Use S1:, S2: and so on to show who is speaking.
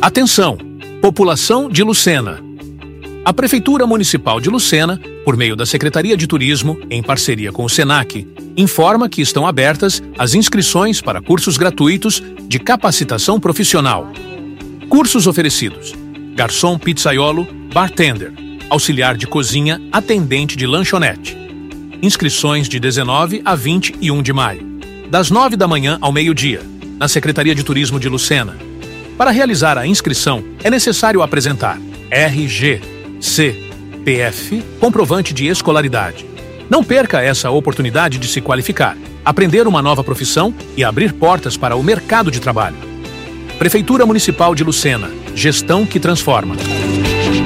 S1: Atenção! População de Lucena. A Prefeitura Municipal de Lucena, por meio da Secretaria de Turismo, em parceria com o SENAC, informa que estão abertas as inscrições para cursos gratuitos de capacitação profissional. Cursos oferecidos: garçom pizzaiolo, bartender, auxiliar de cozinha, atendente de lanchonete. Inscrições de 19 a 21 de maio, das 9 da manhã ao meio-dia, na Secretaria de Turismo de Lucena. Para realizar a inscrição, é necessário apresentar RG, CPF, comprovante de escolaridade. Não perca essa oportunidade de se qualificar, aprender uma nova profissão e abrir portas para o mercado de trabalho. Prefeitura Municipal de Lucena. Gestão que transforma.